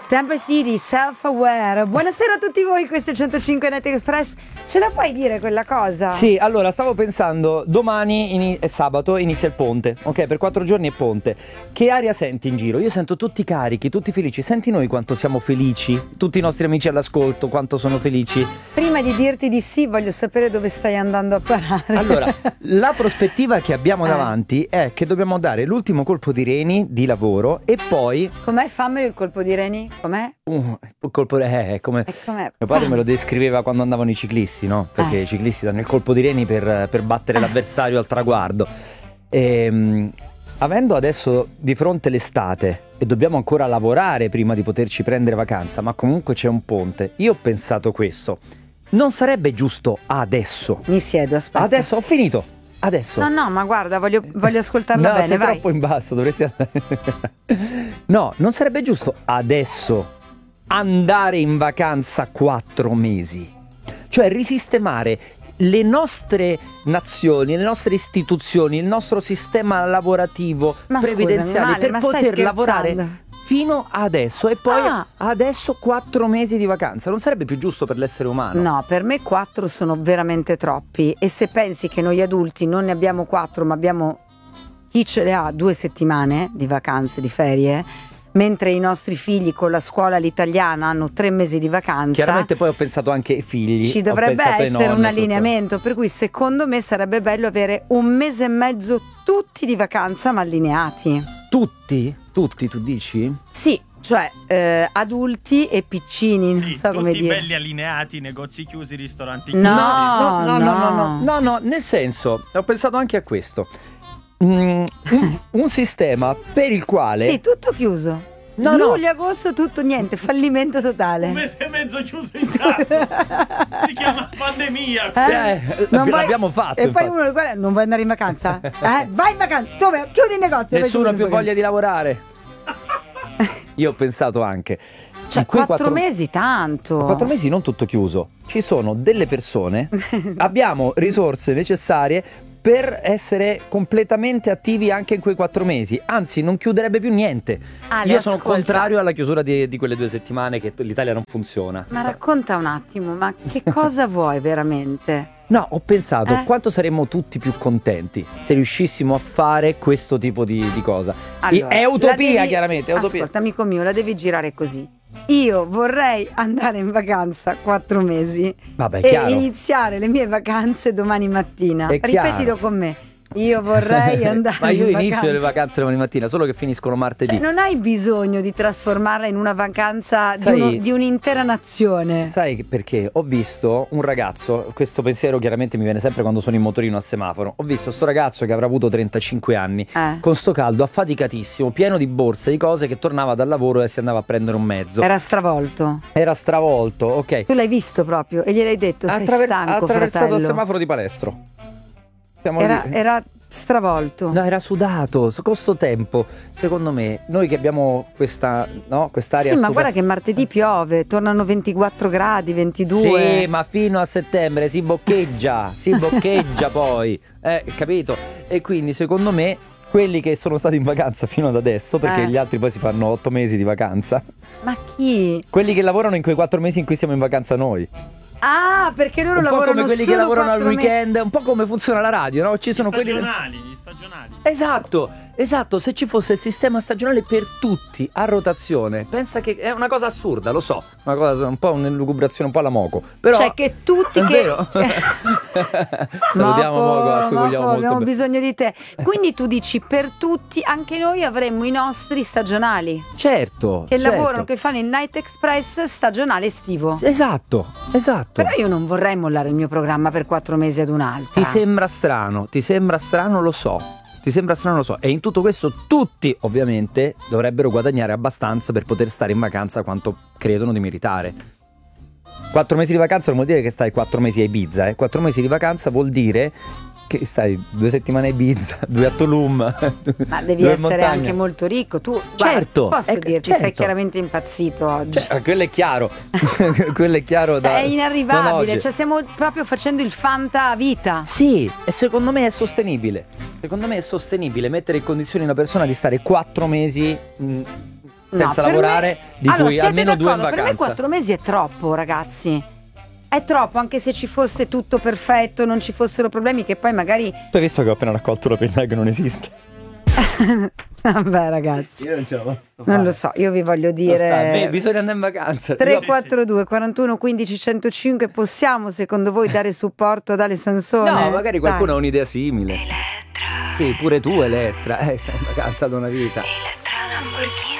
Temper City, Self-Aware. Buonasera a tutti voi, questo è 105 Night Express. Ce la puoi dire quella cosa? Sì, allora stavo pensando, domani è sabato, inizia il ponte, ok? Per 4 giorni è ponte. Che aria senti in giro? Io sento tutti carichi, tutti felici. Senti noi quanto siamo felici? Tutti i nostri amici all'ascolto, quanto sono felici? Prima di dirti di sì, voglio sapere dove stai andando a parare. Allora, la prospettiva che abbiamo davanti è che dobbiamo dare l'ultimo colpo di reni di lavoro e poi... Com'è? Fammelo il colpo di reni? Com'è? Il colpo come... Com'è? Mio padre me lo descriveva quando andavano i ciclisti, no? Perché i ciclisti danno il colpo di reni per battere l'avversario al traguardo. Avendo adesso di fronte l'estate e dobbiamo ancora lavorare prima di poterci prendere vacanza, ma comunque c'è un ponte, io ho pensato questo. Non sarebbe giusto adesso? Mi siedo, aspetta. Adesso ho finito. Adesso. No, ma guarda, voglio ascoltarla no, bene, sei vai. troppo in basso, dovresti andare. No, non sarebbe giusto adesso andare in vacanza 4 mesi. Cioè risistemare le nostre nazioni, le nostre istituzioni, il nostro sistema lavorativo, ma previdenziale, scusami, per ma poter stai lavorare scherzando? fino adesso e poi adesso 4 mesi di vacanza. Non sarebbe più giusto per l'essere umano? No, per me 4 sono veramente troppi. E se pensi che noi adulti non ne abbiamo 4, ma abbiamo chi ce le ha 2 settimane di vacanze, di ferie, mentre i nostri figli con la scuola all'italiana hanno 3 mesi di vacanza. Chiaramente poi ho pensato anche ai figli. Ci dovrebbe essere nonni, un allineamento, per cui secondo me sarebbe bello avere 1 mese e mezzo tutti di vacanza ma allineati. Tutti? Tutti, tu dici? Sì, cioè adulti e piccini, Sì, non so come tutti dire. belli allineati, negozi chiusi, ristoranti chiusi. No, nel senso, ho pensato anche a questo. Un sistema per il quale... Sì, tutto chiuso. Luglio, agosto, tutto niente, fallimento totale. 1 mese e mezzo chiuso in casa. Si chiama pandemia. L'abbiamo fatto. E poi uno guarda, non vuoi andare in vacanza? Vai in vacanza, dove? Chiudi il negozio. Nessuno ha più voglia di lavorare. Io ho pensato anche. Cioè 4 mesi tanto. 4 mesi non tutto chiuso. Ci sono delle persone, abbiamo risorse necessarie per essere completamente attivi anche in quei 4 mesi. Anzi, non chiuderebbe più niente. Io sono contrario alla chiusura di quelle 2 settimane che l'Italia non funziona. Ma racconta un attimo, ma che cosa vuoi veramente? No, ho pensato quanto saremmo tutti più contenti se riuscissimo a fare questo tipo di cosa. Allora, è utopia, chiaramente. È utopia. Ascolta, amico mio, la devi girare così. Io vorrei andare in vacanza 4 mesi. Vabbè, e chiaro. iniziare le mie vacanze domani mattina. È chiaro. Ripetilo con me. Io vorrei andare Ma io in inizio vacanza. le vacanze domani mattina, solo che finiscono martedì. Cioè, non hai bisogno di trasformarla in una vacanza di un'intera nazione. Sai perché? Ho visto un ragazzo, questo pensiero chiaramente mi viene sempre quando sono in motorino al semaforo. Ho visto sto ragazzo che avrà avuto 35 anni, con sto caldo, affaticatissimo, pieno di borse, di cose, che tornava dal lavoro e si andava a prendere un mezzo. Era stravolto, ok. Tu l'hai visto proprio e gliel'hai detto, sei stanco, ha attraversato fratello. il semaforo di Palestro. Era stravolto. No, era sudato. Con sto tempo, secondo me, noi che abbiamo quest'aria Sì, ma guarda che martedì piove, tornano 24 gradi, 22. Sì, ma fino a settembre si boccheggia poi, capito? E quindi secondo me quelli che sono stati in vacanza fino ad adesso, perché gli altri poi si fanno 8 mesi di vacanza. Ma chi? Quelli che lavorano in quei 4 mesi in cui siamo in vacanza noi. Ah, perché loro un lavorano po' come quelli solo che lavorano al 4 weekend, un po' come funziona la radio, no? Ci sono Gli stagionali. Esatto, se ci fosse il sistema stagionale per tutti a rotazione. Pensa che è una cosa assurda, lo so, una cosa un po' un'elucubrazione un po' alla Moco, però cioè che tutti è che vero. Salutiamo Moco, a cui vogliamo molto abbiamo bene. bisogno di te. Quindi tu dici per tutti, anche noi avremmo i nostri stagionali Certo. che lavorano, che fanno il Night Express stagionale estivo. Esatto. Però io non vorrei mollare il mio programma per 4 mesi ad un'altra. Ti sembra strano, lo so. E in tutto questo tutti ovviamente dovrebbero guadagnare abbastanza per poter stare in vacanza quanto credono di meritare. 4 mesi di vacanza non vuol dire che stai 4 mesi a Ibiza, 4 mesi di vacanza vuol dire che stai 2 settimane a Ibiza, 2 a Tulum. Ma devi essere anche molto ricco. Tu, certo, guarda, posso dirti, sei chiaramente impazzito oggi. Quello è chiaro. Quello è chiaro. È inarrivabile. Cioè, stiamo proprio facendo il fanta vita. Sì, e secondo me è sostenibile. Mettere in condizioni una persona di stare 4 mesi senza per lavorare, di allora, cui siete almeno 2 in d'accordo? Per me vacanza. 4 mesi è troppo, ragazzi. È troppo, anche se ci fosse tutto perfetto, non ci fossero problemi, che poi magari... Tu hai visto che ho appena raccolto la penna che non esiste? Vabbè, ragazzi, Io non ce la posso non lo so, io vi voglio dire... bisogna andare in vacanza. 342 41 15 105, possiamo secondo voi dare supporto ad Ale Sansone? No, magari qualcuno Dai. ha un'idea simile. Sì, pure tu Elettra, sei in vacanza da una vita. Elettra Lamborghini.